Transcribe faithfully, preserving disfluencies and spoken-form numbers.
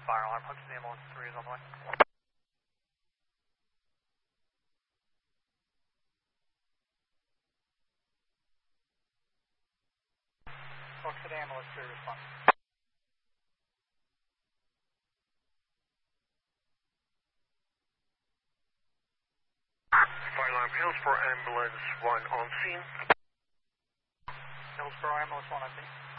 fire alarm. Hudson ambulance three is on the way. Hudson ambulance three response. Fire alarm Hillsborough ambulance one on scene. Hillsborough ambulance one on scene.